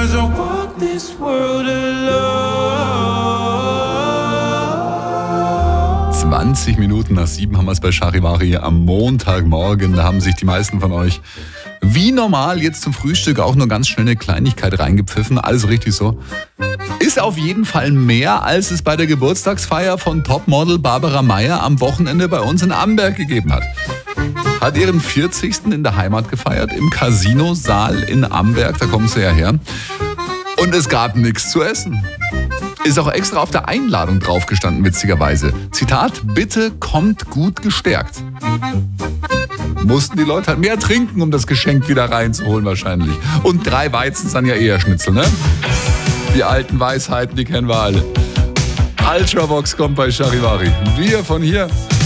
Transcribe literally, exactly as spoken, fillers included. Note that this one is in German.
'cause I walk this world alone. zwanzig Minuten nach sieben haben wir es bei Charivari am Montagmorgen. Da haben sich die meisten von euch wie normal jetzt zum Frühstück auch nur ganz schnell eine Kleinigkeit reingepfiffen. Alles richtig so. Ist auf jeden Fall mehr, als es bei der Geburtstagsfeier von Topmodel Barbara Meyer am Wochenende bei uns in Amberg gegeben hat. Hat ihren vierzigsten in der Heimat gefeiert, im Casino-Saal in Amberg, da kommen sie ja her. Und es gab nichts zu essen. Ist auch extra auf der Einladung draufgestanden, witzigerweise. Zitat, bitte kommt gut gestärkt. Mussten die Leute halt mehr trinken, um das Geschenk wieder reinzuholen wahrscheinlich. Und drei Weizen sind ja eher Schnitzel, ne? Die alten Weisheiten, die kennen wir alle. Ultravox kommt bei Charivari. Wir von hier.